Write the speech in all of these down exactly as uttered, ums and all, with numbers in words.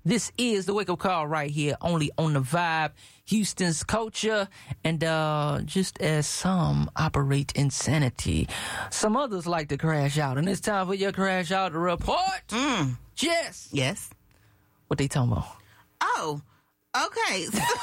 This is the wake up call right here, only on the Vibe, Houston's culture. And uh, just as some operate insanity, some others like to crash out. And it's time for your crash out report. Mm. Jess. Yes. What they talking about? Oh, okay.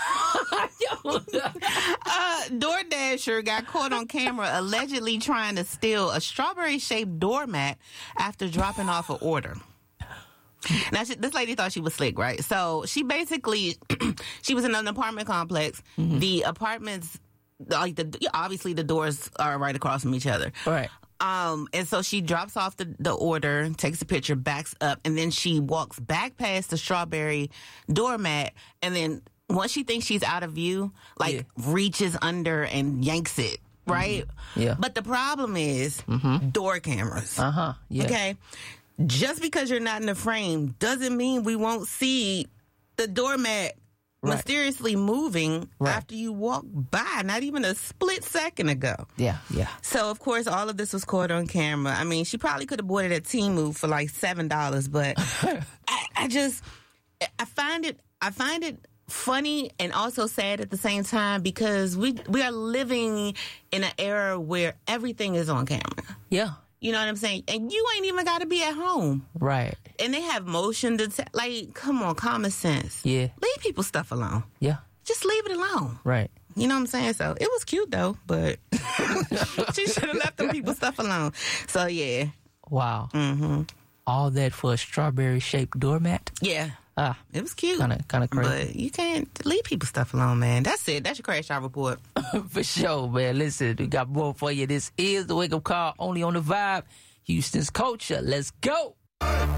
uh, DoorDasher got caught on camera allegedly trying to steal a strawberry-shaped doormat after dropping off an order. Now, she, this lady thought she was slick, right? So she basically, she was in an apartment complex. Mm-hmm. The apartments, like the obviously the doors are right across from each other. Right. Um, and so she drops off the, the order, takes a picture, backs up, and then she walks back past the strawberry doormat, and then once she thinks she's out of view, like, yeah. reaches under and yanks it, right? Mm-hmm. Yeah. But the problem is mm-hmm. door cameras. Uh-huh. Yeah. Okay? Just because you're not in the frame doesn't mean we won't see the doormat right. mysteriously moving right. after you walk by, not even a split second ago. Yeah, yeah. So, of course, all of this was caught on camera. I mean, she probably could have bought it at Temu for like seven dollars, but I, I just, I find it, I find it funny and also sad at the same time because we we are living in an era where everything is on camera. Yeah. You know what I'm saying? And you ain't even got to be at home. Right. And they have motion detect. Like, come on, common sense. Yeah. Leave people's stuff alone. Yeah. Just leave it alone. Right. You know what I'm saying? So, it was cute, though, but she should have left them people's stuff alone. So, yeah. Wow. Mm-hmm. All that for a strawberry-shaped doormat? Yeah. Ah. It was cute. Kind of kind of crazy. But you can't leave people's stuff alone, man. That's it. That's your crash out report. For sure, man. Listen, we got more for you. This is the wake-up call only on the Vibe, Houston's culture. Let's go.